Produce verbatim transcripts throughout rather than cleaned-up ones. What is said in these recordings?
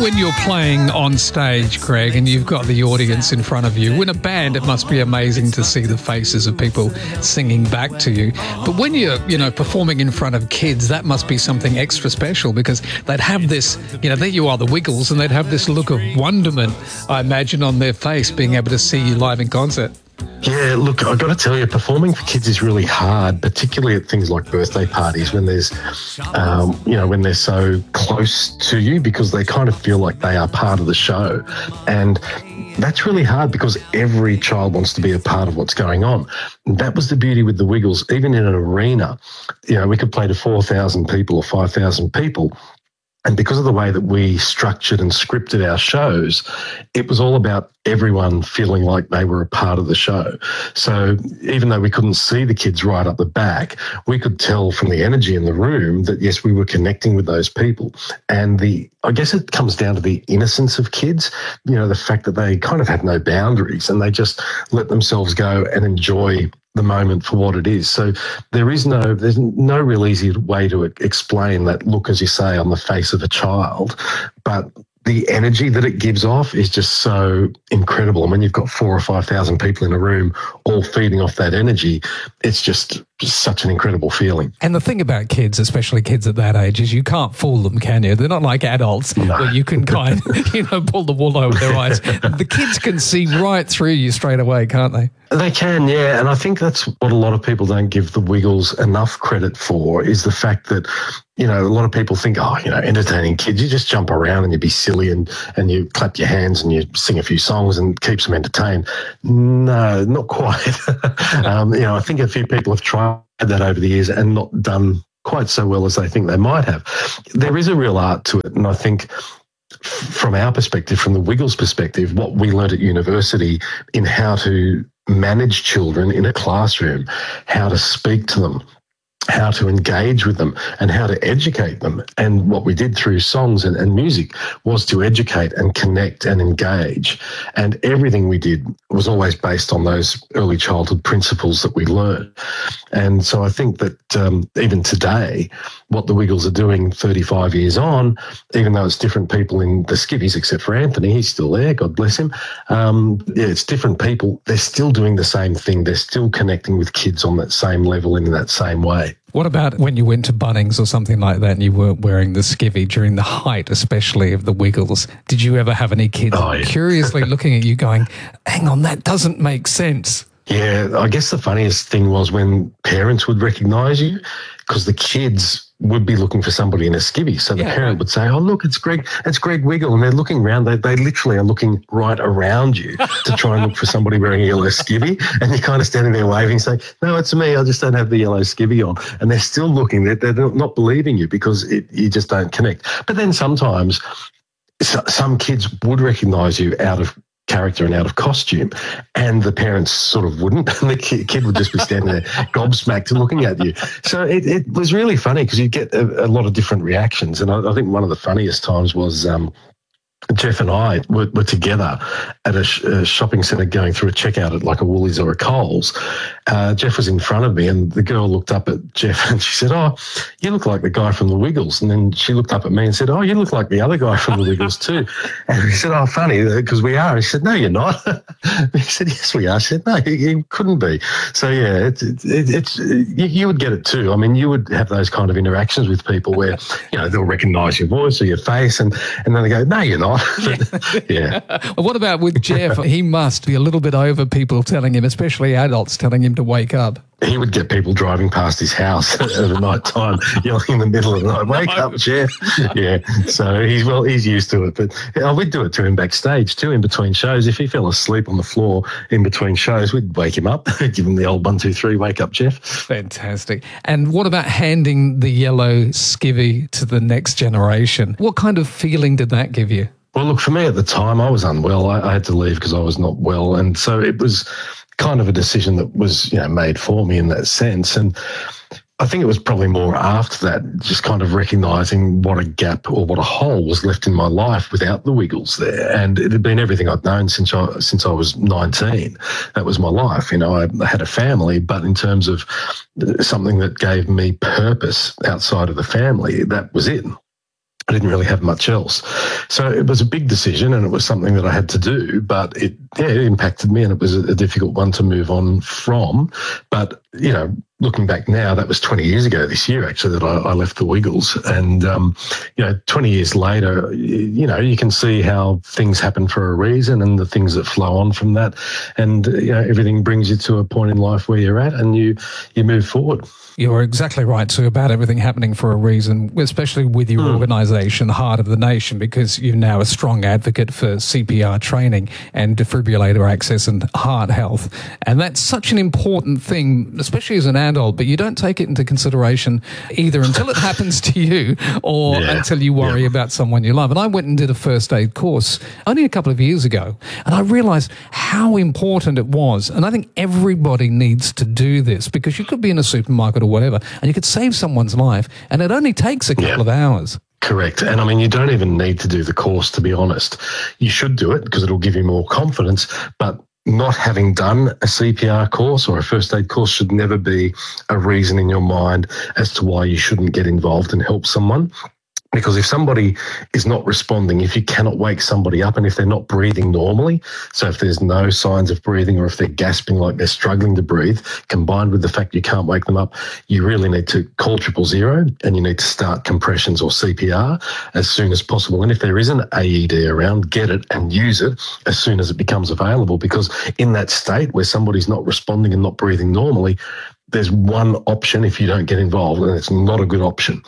when you're playing on stage, Greg, and you've got the audience in front of you, in a band, it must be amazing to see the faces of people singing back to you. But when you're, you know, performing in front of kids, that must be something extra special because they'd have this, you know, there you are, the Wiggles, and they'd have this look of wonderment, I imagine, on their face being able to see you live in concert. Yeah, look, I've got to tell you, performing for kids is really hard, particularly at things like birthday parties when there's, um, you know, when they're so close to you because they kind of feel like they are part of the show. And that's really hard because every child wants to be a part of what's going on. And that was the beauty with the Wiggles. Even in an arena, you know, we could play to four thousand people or five thousand people. And because of the way that we structured and scripted our shows, it was all about everyone feeling like they were a part of the show. So even though we couldn't see the kids right up the back, we could tell from the energy in the room that, yes, we were connecting with those people. And the, I guess it comes down to the innocence of kids, you know, the fact that they kind of have no boundaries and they just let themselves go and enjoy the moment for what it is. So there is no, there's no real easy way to explain that look, as you say, on the face of a child, but the energy that it gives off is just so incredible. And when you've got four or five thousand people in a room all feeding off that energy, it's just, just such an incredible feeling. And the thing about kids, especially kids at that age, is you can't fool them, can you? They're not like adults no. where you can kind of, you know, pull the wool over their eyes. The kids can see right through you straight away, can't they? They can, yeah. And I think that's what a lot of people don't give the Wiggles enough credit for is the fact that, you know, a lot of people think, oh, you know, entertaining kids, you just jump around and you be silly and, and you clap your hands and you sing a few songs and keeps them entertained. No, not quite. um, you know, I think a few people have tried that over the years and not done quite so well as they think they might have. There is a real art to it. And I think from our perspective, from the Wiggles perspective, what we learned at university in how to manage children in a classroom, how to speak to them, how to engage with them and how to educate them. And what we did through songs and, and music was to educate and connect and engage. And everything we did was always based on those early childhood principles that we learned. And so I think that um, even today, what the Wiggles are doing thirty-five years on, even though it's different people in the Skivvies, except for Anthony, he's still there, God bless him. Um, yeah, it's different people. They're still doing the same thing. They're still connecting with kids on that same level in that same way. What about when you went to Bunnings or something like that and you weren't wearing the skivvy during the height, especially of the Wiggles? Did you ever have any kids oh, yeah. curiously looking at you going, hang on, that doesn't make sense? Yeah, I guess the funniest thing was when parents would recognise you because the kids would be looking for somebody in a skivvy. So the yeah, parent right. would say, oh, look, it's Greg, it's Greg Wiggle. And they're looking around. They, they literally are looking right around you to try and look for somebody wearing a yellow skivvy. And you're kind of standing there waving, saying, no, it's me. I just don't have the yellow skivvy on. And they're still looking. They're, they're not believing you because it, you just don't connect. But then sometimes some kids would recognise you out of character and out of costume, and the parents sort of wouldn't, and the kid would just be standing there gobsmacked looking at you. So it, it was really funny because you get a, a lot of different reactions, and I, I think one of the funniest times was um, Jeff and I were, were together at a, sh- a shopping centre going through a checkout at like a Woolies or a Coles. Uh, Jeff was in front of me and the girl looked up at Jeff and she said, oh, you look like the guy from the Wiggles. And then she looked up at me and said, oh, you look like the other guy from the Wiggles too. And he said, oh, funny, because we are. He said, no, you're not. He said, yes, we are. She said, no, you, you couldn't be. So, yeah, it's, it, it's you, you would get it too. I mean, you would have those kind of interactions with people where, you know, they'll recognise your voice or your face and, and then they go, no, you're not. Yeah. Well, what about with Jeff? He must be a little bit over people telling him, especially adults telling him to wake up. He would get people driving past his house at the night time, yelling in the middle of the night, wake no. up, Jeff. Yeah, so he's well, he's used to it. But yeah, we'd do it to him backstage too, in between shows. If he fell asleep on the floor in between shows, we'd wake him up, give him the old one, two, three, wake up, Jeff. Fantastic. And what about handing the yellow skivvy to the next generation? What kind of feeling did that give you? Well, look, for me at the time, I was unwell. I, I had to leave because I was not well. And so it was kind of a decision that was, you know, made for me in that sense. And I think it was probably more after that, just kind of recognising what a gap or what a hole was left in my life without the Wiggles there. And it had been everything I'd known since I, since I was nineteen. That was my life. You know, I, I had a family, but in terms of something that gave me purpose outside of the family, that was it. I didn't really have much else. So it was a big decision, and it was something that I had to do, but it, yeah, it impacted me, and it was a, a difficult one to move on from. But, you know, looking back now, that was twenty years ago this year, actually, that I, I left the Wiggles. And, um, you know, twenty years later, you know, you can see how things happen for a reason and the things that flow on from that. And, you know, everything brings you to a point in life where you're at, and you, you move forward. You're exactly right, too, about everything happening for a reason, especially with your mm. organisation, Heart of the Nation, because you're now a strong advocate for C P R training and defibrillator access and heart health. And that's such an important thing, especially as an adult, but you don't take it into consideration either until it happens to you or yeah. until you worry yeah. about someone you love. And I went and did a first aid course only a couple of years ago, and I realised how important it was. And I think everybody needs to do this, because you could be in a supermarket or whatever, and you could save someone's life, and it only takes a couple yeah. of hours. Correct. And I mean, you don't even need to do the course, to be honest. You should do it because it'll give you more confidence, but not having done a C P R course or a first aid course should never be a reason in your mind as to why you shouldn't get involved and help someone. Because if somebody is not responding, if you cannot wake somebody up, and if they're not breathing normally, so if there's no signs of breathing, or if they're gasping like they're struggling to breathe, combined with the fact you can't wake them up, you really need to call triple zero, and you need to start compressions or C P R as soon as possible. And if there is an A E D around, get it and use it as soon as it becomes available, because in that state where somebody's not responding and not breathing normally, there's one option if you don't get involved, and it's not a good option.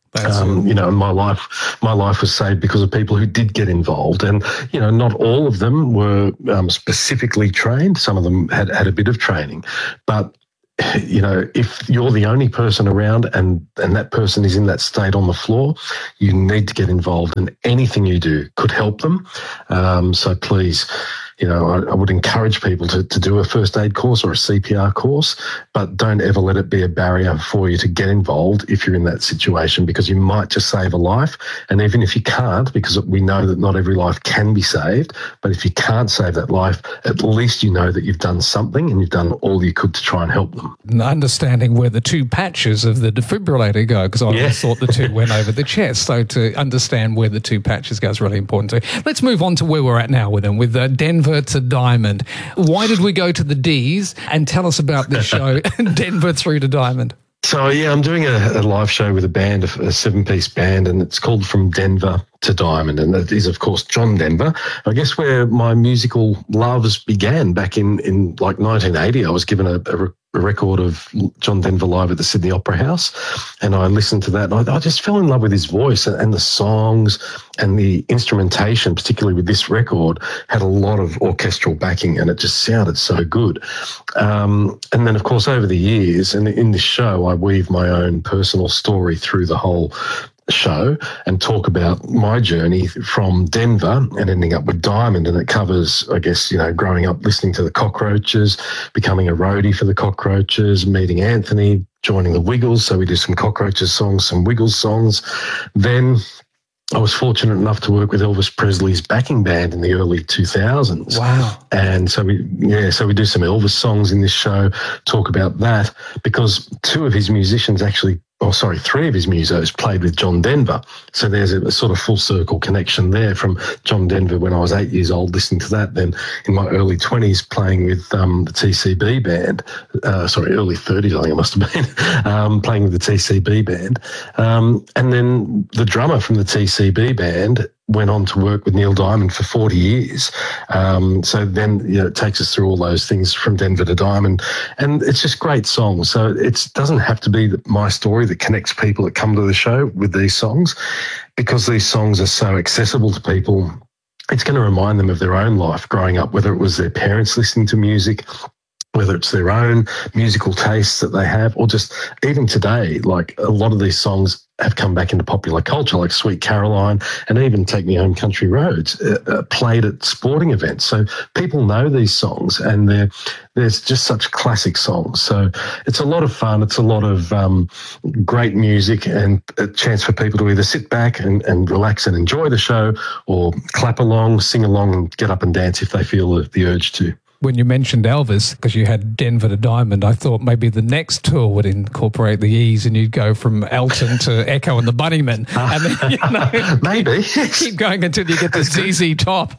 Um, you know, my life, my life was saved because of people who did get involved, and you know, not all of them were um, specifically trained. Some of them had had a bit of training, but you know, if you're the only person around and and that person is in that state on the floor, you need to get involved, and anything you do could help them. Um, so please. You know, I, I would encourage people to, to do a first aid course or a C P R course, but don't ever let it be a barrier for you to get involved if you're in that situation, because you might just save a life. And even if you can't, because we know that not every life can be saved, but if you can't save that life, at least you know that you've done something and you've done all you could to try and help them. And understanding where the two patches of the defibrillator go, because I always yeah. thought the two went over the chest. So to understand where the two patches go is really important too. Let's move on to where we're at now with them, with uh, Denver to Diamond. Why did we go to the D's? And tell us about this show, Denver through to Diamond. So, yeah, I'm doing a, a live show with a band, a seven-piece band, and it's called From Denver to Diamond, and that is, of course, John Denver. I guess where my musical loves began back in, in like nineteen eighty, I was given a, a, a record of John Denver live at the Sydney Opera House, and I listened to that, and I, I just fell in love with his voice, and, and the songs and the instrumentation, particularly with this record, had a lot of orchestral backing, and it just sounded so good. Um, and then, of course, over the years, and in this show, I weave my own personal story through the whole show and talk about my journey from Denver and ending up with Diamond. And it covers, I guess, you know, growing up listening to the Cockroaches, becoming a roadie for the Cockroaches, meeting Anthony, joining the Wiggles. So we do some Cockroaches songs, some Wiggles songs. Then I was fortunate enough to work with Elvis Presley's backing band in the early two thousands. Wow. And so we, yeah, so we do some Elvis songs in this show, talk about that, because two of his musicians actually, oh, sorry, three of his musos played with John Denver. So there's a, a sort of full circle connection there from John Denver when I was eight years old, listening to that. Then in my early twenties, playing with um, the T C B band, uh, sorry, early thirties, I think it must have been, um, playing with the T C B band. Um, and then the drummer from the T C B band went on to work with Neil Diamond for forty years. Um, so then, you know, it takes us through all those things from Denver to Diamond. And it's just great songs. So it doesn't have to be my story that connects people that come to the show with these songs, because these songs are so accessible to people. It's going to remind them of their own life growing up, whether it was their parents listening to music, whether it's their own musical tastes that they have, or just even today, like a lot of these songs have come back into popular culture, like Sweet Caroline and even Take Me Home Country Roads, uh, uh, played at sporting events. So people know these songs, and they're, there's just such classic songs. So it's a lot of fun. It's a lot of um, great music, and a chance for people to either sit back and, and relax and enjoy the show, or clap along, sing along, and get up and dance if they feel the, the urge to. when you mentioned Elvis, because you had Denver to Diamond, I thought maybe the next tour would incorporate the E's and you'd go from Elton to Echo and the Bunnymen. Uh, and then, you know, maybe. keep going until you get to Z Z Top.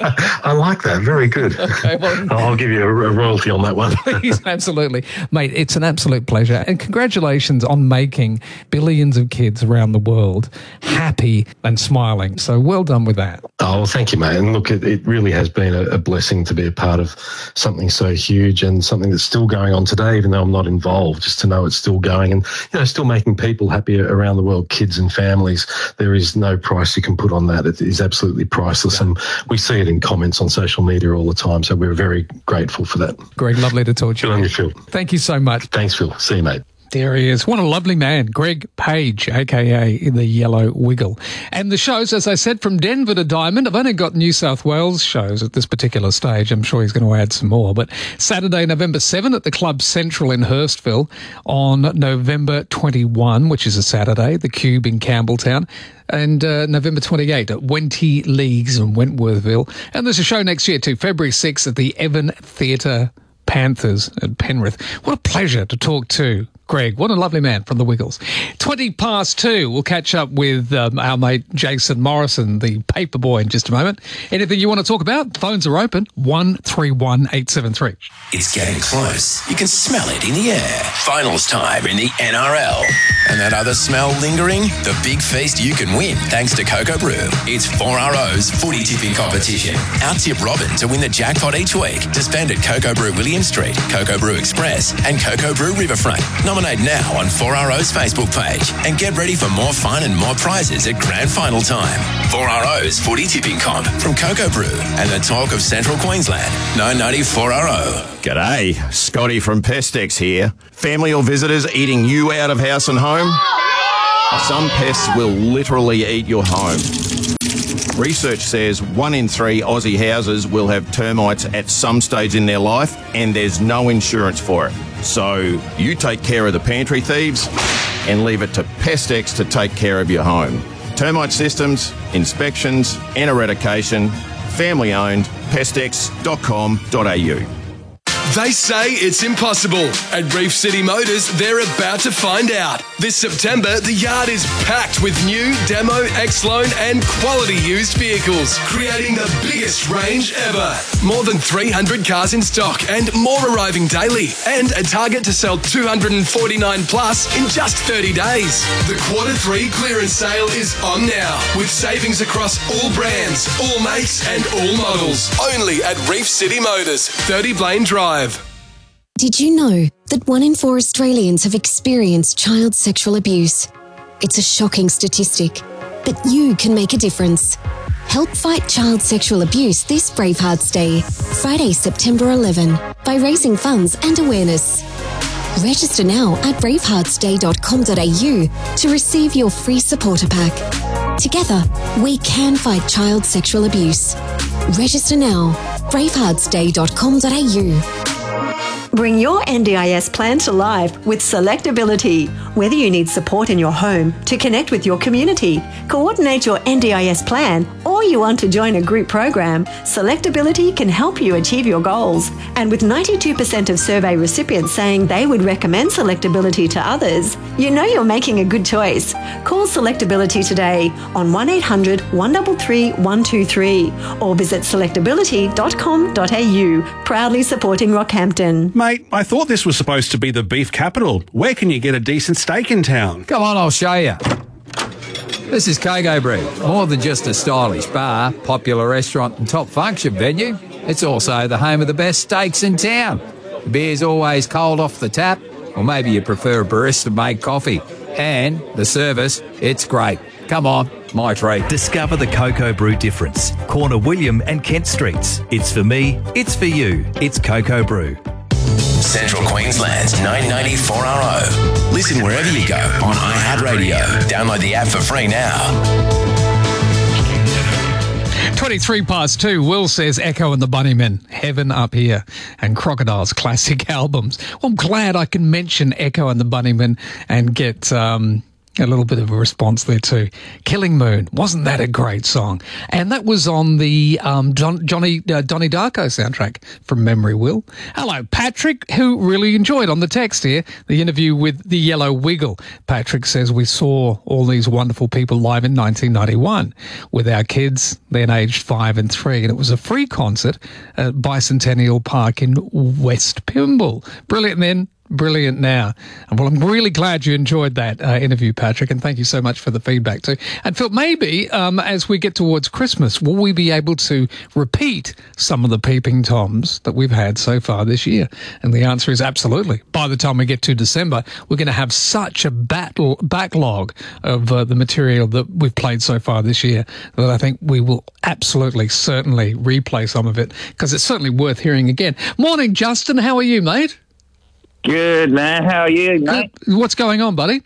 I like that. Very good. Okay, well, I'll give you a, a royalty on that one. Please, absolutely. Mate, it's an absolute pleasure. And congratulations on making billions of kids around the world happy and smiling. So well done with that. Oh, well, thank you, mate. And look, it, it really has been a, a blessing to be a part of something so huge and something that's still going on today, even though I'm not involved, just to know it's still going and, you know, still making people happy around the world, kids and families. There is no price you can put on that. It is absolutely priceless. Yeah. And we see it in comments on social media all the time. So we're very grateful for that. Greg, lovely to talk to you. Good on you, Phil. Thank you so much. Thanks, Phil. See you, mate. There he is. What a lovely man. Greg Page, a k a the Yellow Wiggle. And the shows, as I said, from Denver to Diamond. I've only got New South Wales shows at this particular stage. I'm sure he's going to add some more. But Saturday, November seventh at the Club Central in Hurstville. On November twenty-first, which is a Saturday, the Cube in Campbelltown. And uh, November twenty-eighth at Wenty Leagues in Wentworthville. And there's a show next year too, February sixth at the Evan Theatre Panthers at Penrith. What a pleasure to talk to Greg. What a lovely man from the Wiggles. twenty past two. We'll catch up with um, our mate Jason Morrison, the paper boy, in just a moment. Anything you want to talk about? Phones are open. one three one eight seven three. It's getting close. You can smell it in the air. Finals time in the N R L. And that other smell lingering? The big feast you can win thanks to Cocoa Brew. It's four R O's footy tipping competition. Out-tip Robin to win the jackpot each week to spend at Cocoa Brew William Street, Cocoa Brew Express and Cocoa Brew Riverfront. Nominate now on four R O's Facebook page and get ready for more fun and more prizes at grand final time. four R O's footy tipping comp from Cocoa Brew and the talk of Central Queensland. nine ninety four R O. G'day, Scotty from Pestex here. Family or visitors eating you out of house and home? Some pests will literally eat your home. Research says one in three Aussie houses will have termites at some stage in their life, and there's no insurance for it. So you take care of the pantry thieves and leave it to Pestex to take care of your home. Termite systems, inspections and eradication. Family owned. Pestex dot com dot a u. They say it's impossible. At Reef City Motors, they're about to find out. This September, the yard is packed with new, demo, X-Loan and quality used vehicles, creating the biggest range ever. More than three hundred cars in stock and more arriving daily. And a target to sell two hundred forty-nine plus in just thirty days. The quarter three clearance sale is on now, with savings across all brands, all makes and all models. Only at Reef City Motors, thirty Blaine Drive. Did you know that one in four Australians have experienced child sexual abuse? It's a shocking statistic, but you can make a difference. Help fight child sexual abuse this Bravehearts Day, Friday, September eleventh, by raising funds and awareness. Register now at bravehearts day dot com dot a u to receive your free supporter pack. Together, we can fight child sexual abuse. Register now, bravehearts day dot com dot a u. Bring your N D I S plan to life with Selectability. Whether you need support in your home, to connect with your community, coordinate your N D I S plan, or you want to join a group program, Selectability can help you achieve your goals. And with ninety-two percent of survey recipients saying they would recommend Selectability to others, you know you're making a good choice. Call Selectability today on one eight hundred one three three one two three or visit selectability dot com dot a u, proudly supporting Rockhampton. Mate, I thought this was supposed to be the beef capital. Where can you get a decent steak in town? Come on, I'll show you. This is Cocoa Brew. More than just a stylish bar, popular restaurant and top function venue, it's also the home of the best steaks in town. The beer's always cold off the tap, or maybe you prefer a barista-made coffee. And the service, it's great. Come on, my treat. Discover the Cocoa Brew difference. Corner William and Kent Streets. It's for me, it's for you. It's Cocoa Brew. Central Queensland's nine ninety four R O. Listen wherever you go on iHeartRadio. Download the app for free now. twenty-three past two. Will says Echo and the Bunnymen, Heaven Up Here, and Crocodile's classic albums. Well, I'm glad I can mention Echo and the Bunnymen and get um, A little bit of a response there too. Killing Moon, wasn't that a great song? And that was on the um, John, Johnny uh, Donnie Darko soundtrack from memory, Will. Hello, Patrick, who really enjoyed on the text here the interview with the Yellow Wiggle. Patrick says we saw all these wonderful people live in nineteen ninety-one with our kids, then aged five and three, and it was a free concert at Bicentennial Park in West Pymble. Brilliant then. Brilliant now. And well, I'm really glad you enjoyed that uh, interview, Patrick, and thank you so much for the feedback too. And Phil, maybe um, as we get towards Christmas, will we be able to repeat some of the Peeping Toms that we've had so far this year? And the answer is absolutely. By the time we get to December, we're going to have such a battle backlog of uh, the material that we've played so far this year that I think we will absolutely, certainly replay some of it because it's certainly worth hearing again. Morning, Justin. How are you, mate? Good, man. How are you, mate? Good. What's going on, buddy?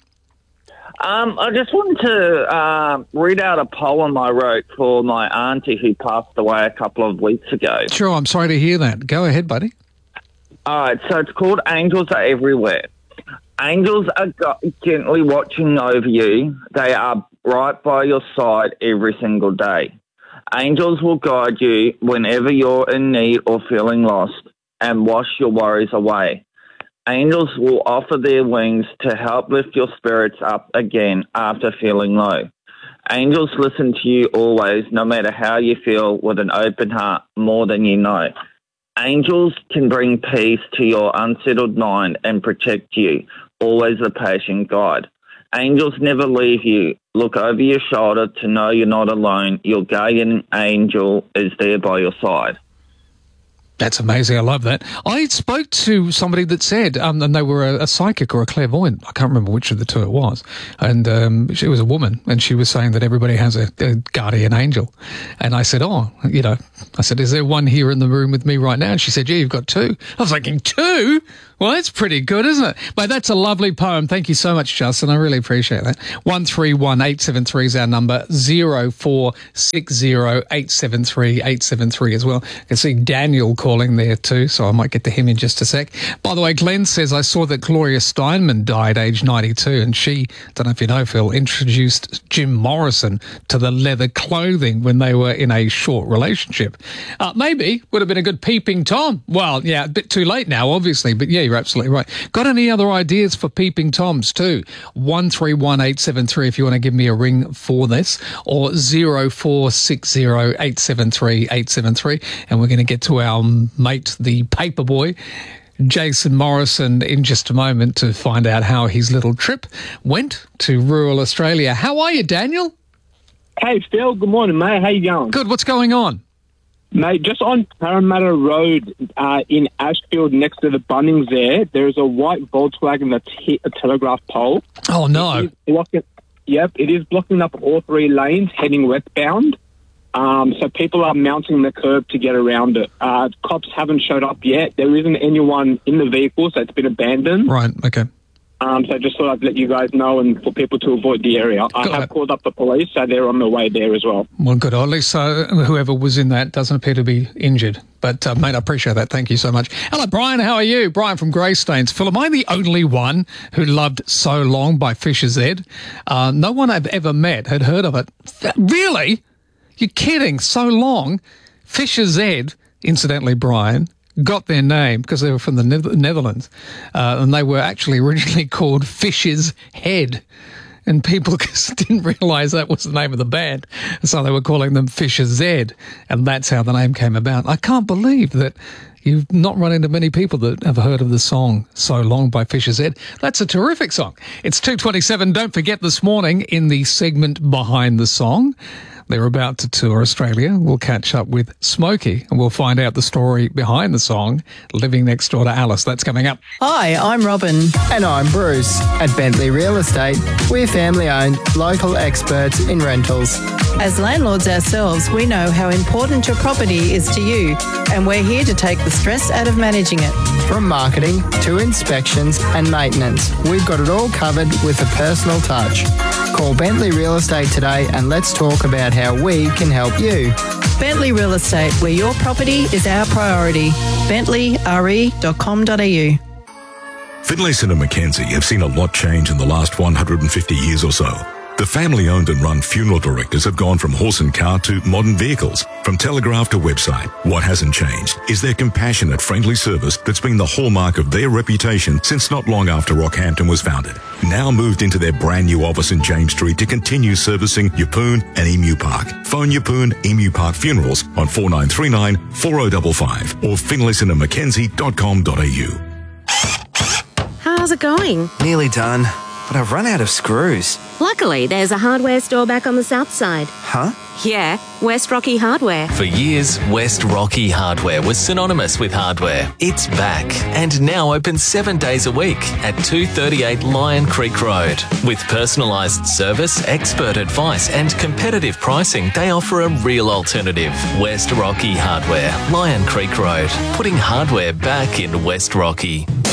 Um, I just wanted to uh, read out a poem I wrote for my auntie who passed away a couple of weeks ago. Sure, I'm sorry to hear that. Go ahead, buddy. All right, so it's called Angels Are Everywhere. Angels are go- gently watching over you. They are right by your side every single day. Angels will guide you whenever you're in need or feeling lost and wash your worries away. Angels will offer their wings to help lift your spirits up again after feeling low. Angels listen to you always, no matter how you feel, with an open heart, more than you know. Angels can bring peace to your unsettled mind and protect you, always a patient guide. Angels never leave you. Look over your shoulder to know you're not alone. Your guardian angel is there by your side. That's amazing. I love that. I spoke to somebody that said, um, and they were a, a psychic or a clairvoyant. I can't remember which of the two it was. And um, she was a woman, and she was saying that everybody has a, a guardian angel. And I said, oh, you know, I said, is there one here in the room with me right now? And she said, yeah, you've got two. I was thinking, two? Well, that's pretty good, isn't it? But that's a lovely poem. Thank you so much, Justin. I really appreciate that. one three one eight seven three is our number. zero four six zero eight seven three eight seven three as well. I can see Daniel calling there too, so I might get to him in just a sec. By the way, Glenn says, I saw that Gloria Steinman died age ninety-two, and she, don't know if you know, Phil, introduced Jim Morrison to the leather clothing when they were in a short relationship. Uh, maybe would have been a good Peeping Tom. Well, yeah, a bit too late now, obviously, but yeah, you're absolutely right. Got any other ideas for Peeping Toms too? one three one eight seven three if you want to give me a ring for this, or zero four six zero eight seven three eight seven three, and we're going to get to our mate, the paperboy, Jason Morrison, in just a moment to find out how his little trip went to rural Australia. How are you, Daniel? Hey, Phil. Good morning, mate. How you going? Good. What's going on? Mate, just on Parramatta Road uh, in Ashfield next to the Bunnings there, there's a white Volkswagen that's hit a telegraph pole. Oh, no. It is blocking, yep, it is blocking up all three lanes heading westbound. Um, so people are mounting the curb to get around it. Uh, cops haven't showed up yet. There isn't anyone in the vehicle, so it's been abandoned. Right, okay. Um, so just thought I'd let you guys know and for people to avoid the area. I Got have it. called up the police, so they're on their way there as well. Well, good. Or at least uh, whoever was in that doesn't appear to be injured. But, uh, mate, I appreciate that. Thank you so much. Hello, Brian. How are you? Brian from Greystanes. Phil, am I the only one who loved So Long by Fisher Z? Uh, no one I've ever met had heard of it. Really? You're kidding. So Long. Fisher Z, incidentally, Brian, got their name because they were from the ne- Netherlands, uh, and they were actually originally called Fisher's Head, and people just didn't realise that was the name of the band, so they were calling them Fisher Z, and that's how the name came about. I can't believe that you've not run into many people that have heard of the song So Long by Fisher Z. That's a terrific song. It's two twenty-seven. Don't forget, this morning in the segment Behind the Song, they're about to tour Australia. We'll catch up with Smokey and we'll find out the story behind the song, Living Next Door to Alice. That's coming up. Hi, I'm Robin. And I'm Bruce. At Bentley Real Estate, we're family-owned, local experts in rentals. As landlords ourselves, we know how important your property is to you, and we're here to take the stress out of managing it. From marketing to inspections and maintenance, we've got it all covered with a personal touch. Call Bentley Real Estate today and let's talk about how we can help you. Bentley Real Estate, where your property is our priority. bentley r e dot com dot a u. Finlayson and Mackenzie have seen a lot change in the last one hundred fifty years or so. The family-owned and run funeral directors have gone from horse and car to modern vehicles, from telegraph to website. What hasn't changed is their compassionate, friendly service that's been the hallmark of their reputation since not long after Rockhampton was founded. Now moved into their brand new office in James Street to continue servicing Yeppoon and Emu Park. Phone Yeppoon Emu Park Funerals on four nine three nine, four oh five five or finlayson and mackenzie dot com dot a u. How's it going? Nearly done, but I've run out of screws. Luckily, there's a hardware store back on the south side. Huh? Yeah, West Rocky Hardware. For years, West Rocky Hardware was synonymous with hardware. It's back and now open seven days a week at two thirty-eight Lion Creek Road. With personalised service, expert advice and competitive pricing, they offer a real alternative. West Rocky Hardware, Lion Creek Road, putting hardware back in West Rocky.